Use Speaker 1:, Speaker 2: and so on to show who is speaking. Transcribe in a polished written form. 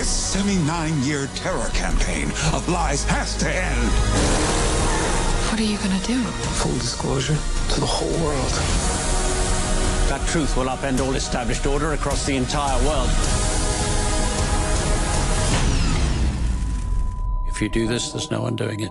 Speaker 1: This 79-year terror campaign of lies has to end.
Speaker 2: What are you gonna do?
Speaker 3: Full disclosure to the whole world.
Speaker 4: That truth will upend all established order across the entire world. If you do this, there's no undoing it.